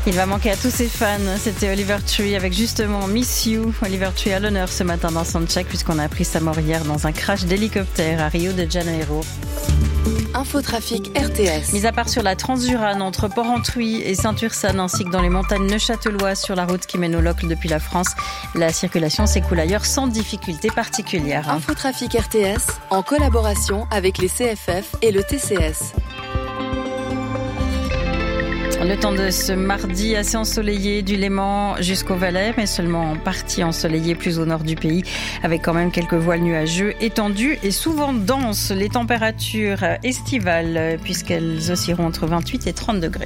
Il va manquer à tous ses fans. C'était Oliver Tree avec justement Miss You. Oliver Tree à l'honneur ce matin dans Soundcheck puisqu'on a appris sa mort hier dans un crash d'hélicoptère à Rio de Janeiro. Infotrafic RTS. Mis à part sur la Transjurane entre Port-Entruy et Saint-Ursanne ainsi que dans les montagnes neuchâteloises sur la route qui mène au Locle depuis la France, la circulation s'écoule ailleurs sans difficulté particulière. Infotrafic RTS en collaboration avec les CFF et le TCS. Le temps de ce mardi assez ensoleillé du Léman jusqu'au Valais, mais seulement en partie ensoleillé plus au nord du pays, avec quand même quelques voiles nuageux étendus et souvent denses. Les températures estivales, puisqu'elles oscilleront entre 28 et 30 degrés.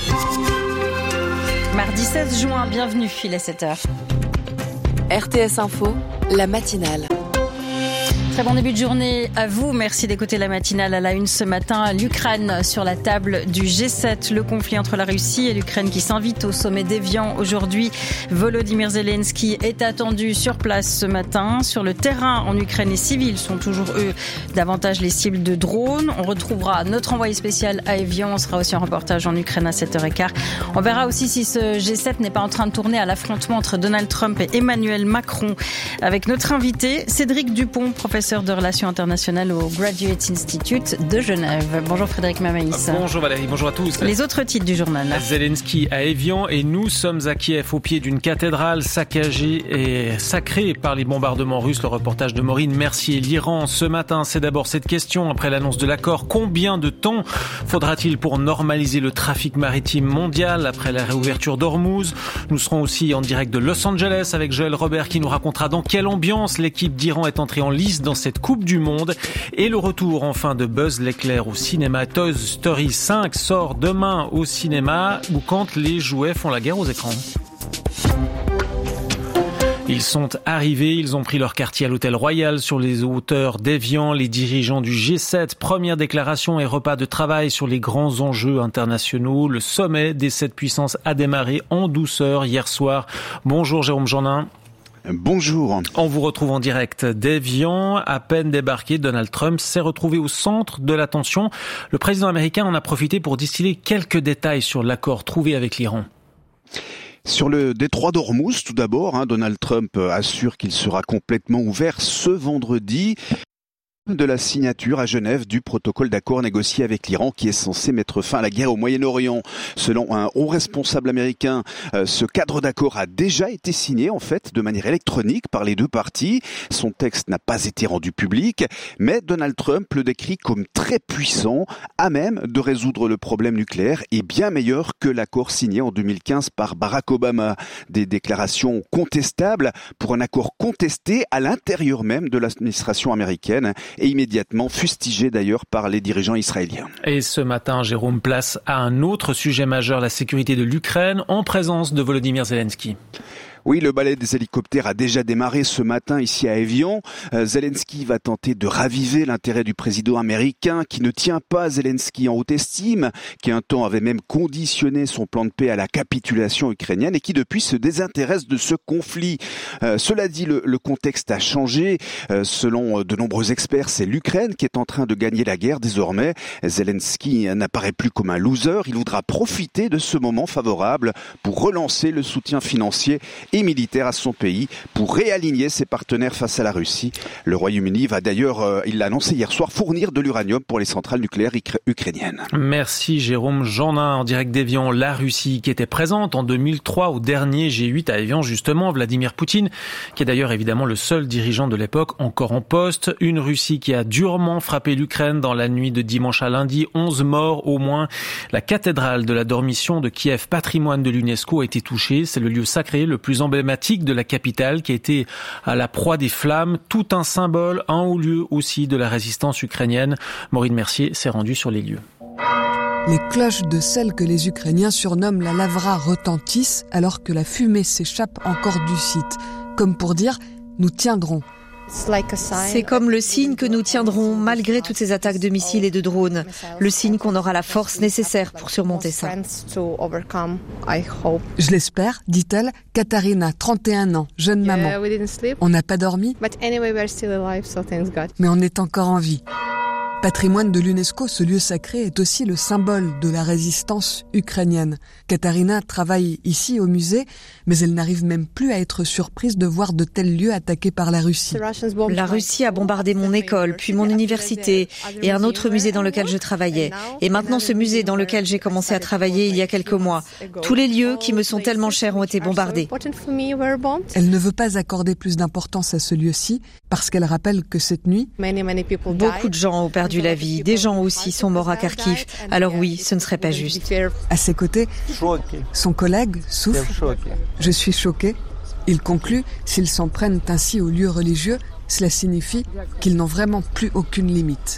Mardi 16 juin, bienvenue, il est 7h. RTS Info, la matinale. Très bon début de journée à vous. Merci d'écouter la matinale à la une ce matin. L'Ukraine sur la table du G7. Le conflit entre la Russie et l'Ukraine qui s'invite au sommet d'Évian aujourd'hui. Volodymyr Zelensky est attendu sur place ce matin. Sur le terrain en Ukraine, les civils sont toujours, eux, davantage les cibles de drones. On retrouvera notre envoyé spécial à Évian. On sera aussi en reportage en Ukraine à 7h15. On verra aussi si ce G7 n'est pas en train de tourner à l'affrontement entre Donald Trump et Emmanuel Macron. Avec notre invité, Cédric Dupont, professeur de relations internationales au Graduate Institute de Genève. Bonjour Frédéric Mamaïs. Bonjour Valérie, bonjour à tous. Les autres titres du journal. Zelensky à Évian et nous sommes à Kiev au pied d'une cathédrale saccagée et sacrée par les bombardements russes. Le reportage de Maureen Mercier. L'Iran ce matin, c'est d'abord cette question après l'annonce de l'accord. Combien de temps faudra-t-il pour normaliser le trafic maritime mondial après la réouverture d'Ormuz? Nous serons aussi en direct de Los Angeles avec Joël Robert qui nous racontera dans quelle ambiance l'équipe d'Iran est entrée en lice dans cette Coupe du Monde. Et le retour enfin de Buzz l'éclair au cinéma. Toy Story 5 sort demain au cinéma ou quand les jouets font la guerre aux écrans. Ils sont arrivés, ils ont pris leur quartier à l'Hôtel Royal sur les hauteurs d'Évian. Les dirigeants du G7, première déclaration et repas de travail sur les grands enjeux internationaux. Le sommet des 7 puissances a démarré en douceur hier soir. Bonjour Jérôme Jeannin. Bonjour. On vous retrouve en direct d'Évian. À peine débarqué, Donald Trump s'est retrouvé au centre de l'attention. Le président américain en a profité pour distiller quelques détails sur l'accord trouvé avec l'Iran. Sur le détroit d'Ormuz, tout d'abord, Donald Trump assure qu'il sera complètement ouvert ce vendredi. De la signature à Genève du protocole d'accord négocié avec l'Iran qui est censé mettre fin à la guerre au Moyen-Orient. Selon un haut responsable américain, ce cadre d'accord a déjà été signé en fait de manière électronique par les deux parties. Son texte n'a pas été rendu public, mais Donald Trump le décrit comme très puissant, à même de résoudre le problème nucléaire et bien meilleur que l'accord signé en 2015 par Barack Obama. Des déclarations contestables pour un accord contesté à l'intérieur même de l'administration américaine et immédiatement fustigé d'ailleurs par les dirigeants israéliens. Et ce matin, Jérôme, place à un autre sujet majeur, la sécurité de l'Ukraine, en présence de Volodymyr Zelensky. Oui, le ballet des hélicoptères a déjà démarré ce matin ici à Évian. Zelensky va tenter de raviver l'intérêt du président américain qui ne tient pas Zelensky en haute estime, qui un temps avait même conditionné son plan de paix à la capitulation ukrainienne et qui depuis se désintéresse de ce conflit. Cela dit, le contexte a changé. Selon de nombreux experts, c'est l'Ukraine qui est en train de gagner la guerre désormais. Zelensky n'apparaît plus comme un loser. Il voudra profiter de ce moment favorable pour relancer le soutien financier et militaire à son pays pour réaligner ses partenaires face à la Russie. Le Royaume-Uni va d'ailleurs, il l'a annoncé hier soir, fournir de l'uranium pour les centrales nucléaires ukrainiennes. Merci Jérôme Jeannin en direct d'Évian. La Russie qui était présente en 2003 au dernier G8 à Évian justement, Vladimir Poutine, qui est d'ailleurs évidemment le seul dirigeant de l'époque encore en poste. Une Russie qui a durement frappé l'Ukraine dans la nuit de dimanche à lundi. 11 morts au moins. La cathédrale de la Dormition de Kiev, patrimoine de l'UNESCO, a été touchée. C'est le lieu sacré le plus emblématique de la capitale qui a été à la proie des flammes, tout un symbole, un haut lieu aussi de la résistance ukrainienne. Maureen Mercier s'est rendue sur les lieux. Les cloches de celle que les Ukrainiens surnomment la Lavra retentissent alors que la fumée s'échappe encore du site, comme pour dire « nous tiendrons ». C'est comme le signe que nous tiendrons malgré toutes ces attaques de missiles et de drones. Le signe qu'on aura la force nécessaire pour surmonter ça. Je l'espère, dit-elle, Katharina, 31 ans, jeune maman. On n'a pas dormi, mais on est encore en vie. Patrimoine de l'UNESCO, ce lieu sacré est aussi le symbole de la résistance ukrainienne. Katarina travaille ici au musée, mais elle n'arrive même plus à être surprise de voir de tels lieux attaqués par la Russie. La Russie a bombardé mon école, puis mon université et un autre musée dans lequel je travaillais. Et maintenant ce musée dans lequel j'ai commencé à travailler il y a quelques mois. Tous les lieux qui me sont tellement chers ont été bombardés. Elle ne veut pas accorder plus d'importance à ce lieu-ci parce qu'elle rappelle que cette nuit, beaucoup de gens ont perdu la vie. Des gens aussi sont morts à Kharkiv. Alors oui, ce ne serait pas juste. À ses côtés, son collègue souffle. Je suis choqué. Il conclut, s'ils s'en prennent ainsi aux lieux religieux, cela signifie qu'ils n'ont vraiment plus aucune limite.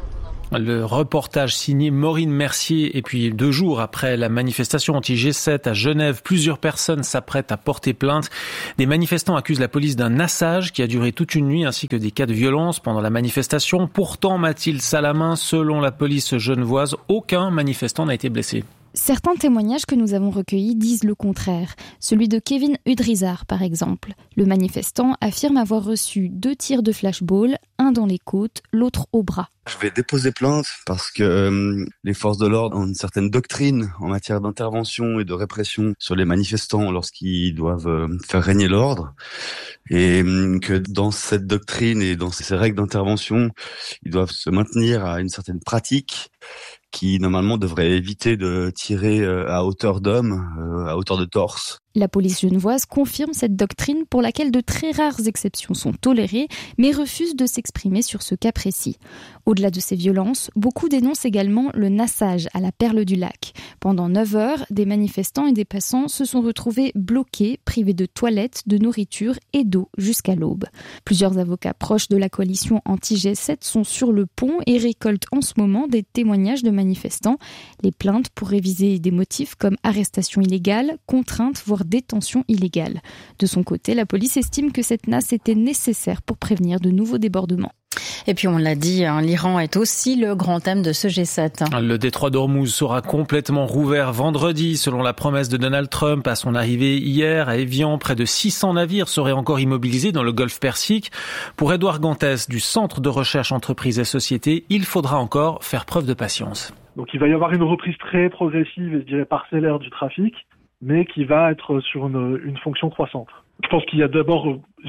Le reportage signé Maureen Mercier. Et puis 2 jours après la manifestation anti-G7 à Genève, plusieurs personnes s'apprêtent à porter plainte. Des manifestants accusent la police d'un nassage qui a duré toute une nuit ainsi que des cas de violence pendant la manifestation. Pourtant, Mathilde Salamin, selon la police genevoise, aucun manifestant n'a été blessé. Certains témoignages que nous avons recueillis disent le contraire. Celui de Kevin Udrizar, par exemple. Le manifestant affirme avoir reçu 2 tirs de flashball, un dans les côtes, l'autre au bras. Je vais déposer plainte parce que les forces de l'ordre ont une certaine doctrine en matière d'intervention et de répression sur les manifestants lorsqu'ils doivent faire régner l'ordre. Et que dans cette doctrine et dans ces règles d'intervention, ils doivent se maintenir à une certaine pratique qui normalement devrait éviter de tirer à hauteur d'homme, à hauteur de torse. La police genevoise confirme cette doctrine pour laquelle de très rares exceptions sont tolérées, mais refuse de s'exprimer sur ce cas précis. Au-delà de ces violences, beaucoup dénoncent également le nassage à la Perle du Lac. Pendant 9 heures, des manifestants et des passants se sont retrouvés bloqués, privés de toilettes, de nourriture et d'eau jusqu'à l'aube. Plusieurs avocats proches de la coalition anti-G7 sont sur le pont et récoltent en ce moment des témoignages de manifestants. Les plaintes pourraient viser des motifs comme arrestation illégale, contrainte, voire détention illégale. De son côté, la police estime que cette nasse était nécessaire pour prévenir de nouveaux débordements. Et puis on l'a dit, l'Iran est aussi le grand thème de ce G7. Le détroit d'Ormuz sera complètement rouvert vendredi, selon la promesse de Donald Trump. À son arrivée hier à Évian, près de 600 navires seraient encore immobilisés dans le golfe Persique. Pour Édouard Gantès du Centre de recherche entreprises et sociétés, il faudra encore faire preuve de patience. Donc il va y avoir une reprise très progressive et je dirais parcellaire du trafic, mais qui va être sur une fonction croissante. Je pense qu'il y a d'abord,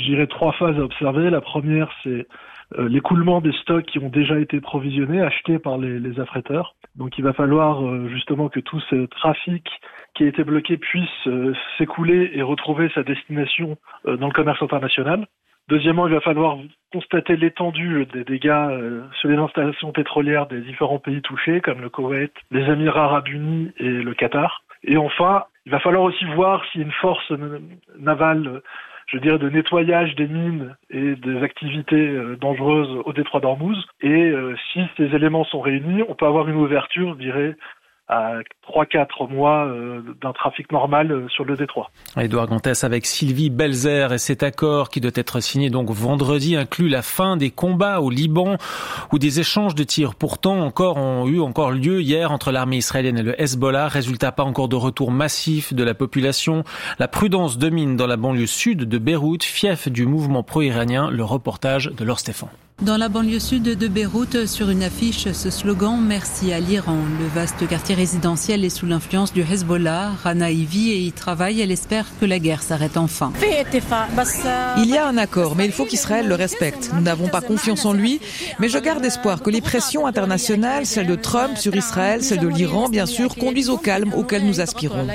3 phases à observer. La première, c'est l'écoulement des stocks qui ont déjà été provisionnés, achetés par les affréteurs. Donc il va falloir justement que tout ce trafic qui a été bloqué puisse s'écouler et retrouver sa destination dans le commerce international. Deuxièmement, il va falloir constater l'étendue des dégâts sur les installations pétrolières des différents pays touchés, comme le Koweït, les Émirats arabes unis et le Qatar. Et enfin, il va falloir aussi voir si une force navale, de nettoyage des mines et des activités dangereuses au détroit d'Ormuz. Et si ces éléments sont réunis, on peut avoir une ouverture, à 3-4 mois d'un trafic normal sur le détroit. Édouard Gantès avec Sylvie Belzer, et cet accord qui doit être signé donc vendredi inclut la fin des combats au Liban où des échanges de tirs pourtant ont eu lieu hier entre l'armée israélienne et le Hezbollah. Résultat, pas encore de retour massif de la population. La prudence domine dans la banlieue sud de Beyrouth, fief du mouvement pro-iranien. Le reportage de Laure Stéphane. Dans la banlieue sud de Beyrouth, sur une affiche, ce slogan « Merci à l'Iran ». Le vaste quartier résidentiel est sous l'influence du Hezbollah. Rana y vit et y travaille. Elle espère que la guerre s'arrête enfin. Il y a un accord, mais il faut qu'Israël le respecte. Nous n'avons pas confiance en lui, mais je garde espoir que les pressions internationales, celles de Trump sur Israël, celles de l'Iran, bien sûr, conduisent au calme auquel nous aspirons.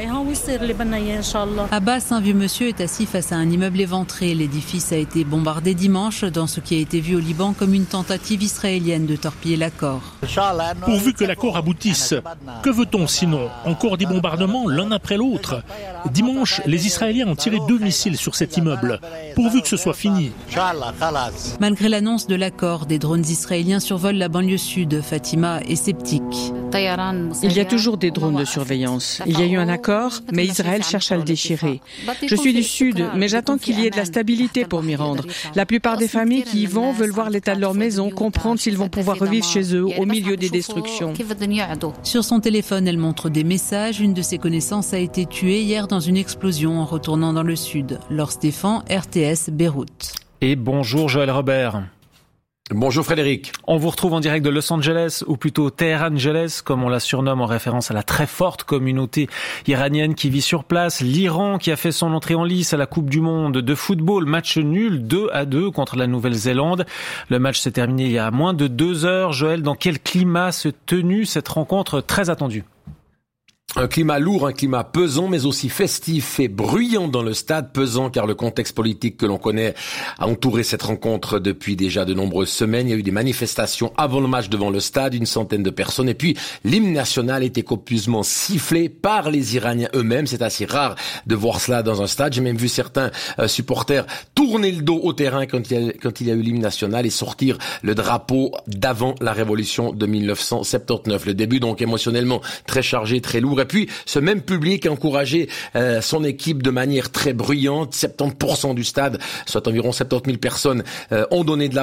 Abbas, un vieux monsieur, est assis face à un immeuble éventré. L'édifice a été bombardé dimanche dans ce qui a été vu au Liban comme une tentative israélienne de torpiller l'accord. Pourvu que l'accord aboutisse. Que veut-on sinon? Encore des bombardements l'un après l'autre. Dimanche, les Israéliens ont tiré 2 missiles sur cet immeuble. Pourvu que ce soit fini. Malgré l'annonce de l'accord, des drones israéliens survolent la banlieue sud. Fatima est sceptique. Il y a toujours des drones de surveillance. Il y a eu un accord, mais Israël cherche à le déchirer. Je suis du sud, mais j'attends qu'il y ait de la stabilité pour m'y rendre. La plupart des familles qui y vont veulent voir l'état de leur maison, comprendre s'ils vont pouvoir revivre chez eux au milieu des destructions. Sur son téléphone, elle montre des messages. Une de ses connaissances a été tuée hier dans une explosion en retournant dans le sud. Laure Stéphane, RTS, Beyrouth. Et bonjour Joël Robert. Bonjour Frédéric. On vous retrouve en direct de Los Angeles, ou plutôt Teherangeles, comme on la surnomme en référence à la très forte communauté iranienne qui vit sur place. L'Iran qui a fait son entrée en lice à la Coupe du Monde de football. Match nul 2-2 contre la Nouvelle-Zélande. Le match s'est terminé il y a moins de 2 heures. Joël, dans quel climat s'est tenue cette rencontre très attendue ? Un climat lourd, un climat pesant, mais aussi festif et bruyant dans le stade. Pesant car le contexte politique que l'on connaît a entouré cette rencontre depuis déjà de nombreuses semaines. Il y a eu des manifestations avant le match devant le stade, 100 de personnes. Et puis, l'hymne national était copieusement sifflé par les Iraniens eux-mêmes. C'est assez rare de voir cela dans un stade. J'ai même vu certains supporters tourner le dos au terrain quand il y a eu l'hymne national et sortir le drapeau d'avant la révolution de 1979. Le début donc émotionnellement très chargé, très lourd. Et puis, ce même public a encouragé son équipe de manière très bruyante. 70% du stade, soit environ 70 000 personnes, ont donné de la